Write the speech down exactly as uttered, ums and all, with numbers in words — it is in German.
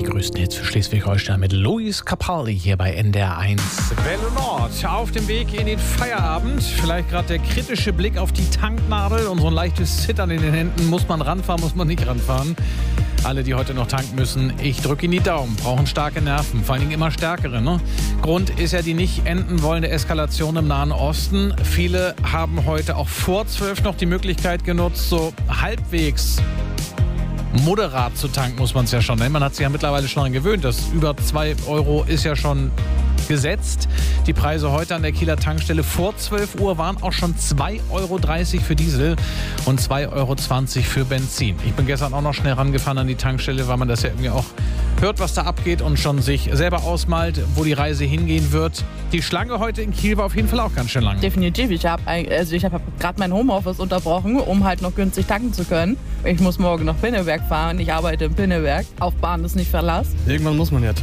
die größten Hits für Schleswig-Holstein mit Luis Capaldi hier bei N D R eins. Welle Nord, auf dem Weg in den Feierabend. Vielleicht gerade der kritische Blick auf die Tanknadel und so ein leichtes Zittern in den Händen. Muss man ranfahren, muss man nicht ranfahren? Alle, die heute noch tanken müssen, ich drücke Ihnen die Daumen. Brauchen starke Nerven, vor allen Dingen immer stärkere. Ne? Grund ist ja die nicht enden wollende Eskalation im Nahen Osten. Viele haben heute auch vor zwölf noch die Möglichkeit genutzt, so halbwegs moderat zu tanken, muss man es ja schon nennen. Man hat sich ja mittlerweile schon daran gewöhnt. Das über zwei Euro ist ja schon gesetzt. Die Preise heute an der Kieler Tankstelle vor zwölf Uhr waren auch schon zwei Euro dreißig für Diesel und zwei Euro zwanzig für Benzin. Ich bin gestern auch noch schnell rangefahren an die Tankstelle, weil man das ja irgendwie auch hört, was da abgeht und schon sich selber ausmalt, wo die Reise hingehen wird. Die Schlange heute in Kiel war auf jeden Fall auch ganz schön lang. Definitiv. Ich habe also ich hab gerade mein Homeoffice unterbrochen, um halt noch günstig tanken zu können. Ich muss morgen nach Pinneberg fahren. Ich arbeite in Pinneberg. Auf Bahn ist nicht Verlass. Irgendwann muss man ja tanken.